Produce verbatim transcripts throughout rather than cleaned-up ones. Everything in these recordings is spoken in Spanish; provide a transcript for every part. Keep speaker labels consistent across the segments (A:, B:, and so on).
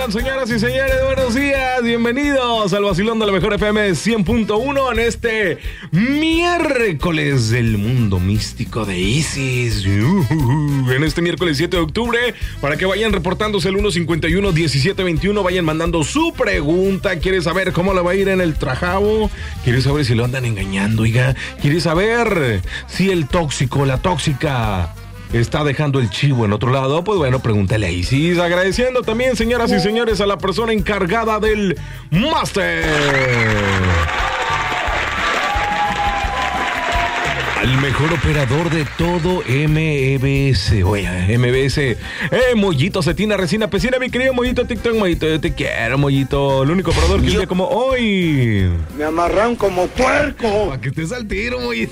A: están, señoras y señores? Buenos días, bienvenidos al vacilón de la mejor F M cien punto uno en este miércoles del mundo místico de Isis. Uh, en este miércoles siete de octubre, para que vayan reportándose el uno cincuenta y uno diecisiete veintiuno, vayan mandando su pregunta. ¿Quieres saber cómo le va a ir en el trajabo? ¿Quieres saber si lo andan engañando, oiga? ¿Quieres saber si el tóxico, la tóxica está dejando el chivo en otro lado? Pues bueno, pregúntale a Isis. Agradeciendo también, señoras y señores, a la persona encargada del máster, al mejor operador de todo M B S. Oye, M B S. Eh, Mollito, Cetina, Resina, Pesina, mi querido Mollito, TikTok, Mollito. Yo te quiero, Mollito. El único operador que vive como hoy.
B: Me amarran como puerco.
A: Para que estés al tiro, Mollito.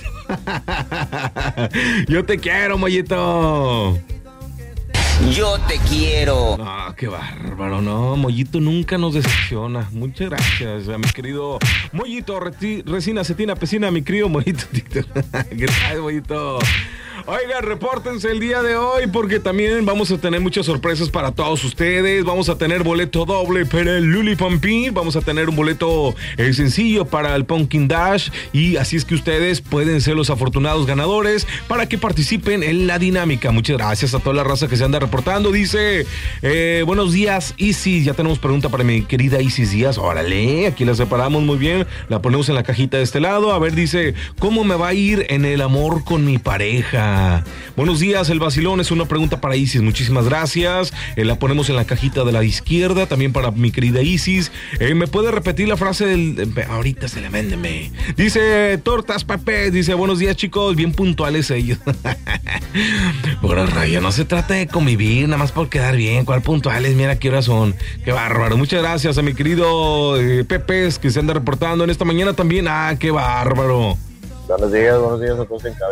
A: Yo te quiero, Mollito.
C: Yo te quiero.
A: Ah, qué bárbaro, no, Mollito nunca nos decepciona. Muchas gracias a mi querido Mollito, Reti, Resina, Cetina, Pesina, mi querido Mollito. Gracias, Mollito. Oigan, repórtense el día de hoy porque también vamos a tener muchas sorpresas para todos ustedes. Vamos a tener boleto doble para el Luli Pumpkin. Vamos a tener un boleto eh, sencillo para el Pumpkin Dash. Y así es que ustedes pueden ser los afortunados ganadores para que participen en la dinámica. Muchas gracias a toda la raza que se anda reportando. Dice, eh, buenos días, Isis. Ya tenemos pregunta para mi querida Isis Díaz. Órale, aquí la separamos muy bien. La ponemos en la cajita de este lado. A ver, dice, ¿cómo me va a ir en el amor con mi pareja? Buenos días, el vacilón es una pregunta para Isis, muchísimas gracias. Eh, la ponemos en la cajita de la izquierda, también para mi querida Isis. Eh, ¿Me puede repetir la frase del...? Eh, ahorita se la véndeme. Dice, tortas, Pepe, dice, buenos días, chicos, bien puntuales ellos. Bueno, Raya, no se trata de convivir, nada más por quedar bien. ¿Cuál puntuales? Mira qué horas son. Qué bárbaro. Muchas gracias a mi querido eh, Pepe, que se anda reportando en esta mañana también. Ah, qué bárbaro.
B: Buenos días, buenos días a todos en cabeza.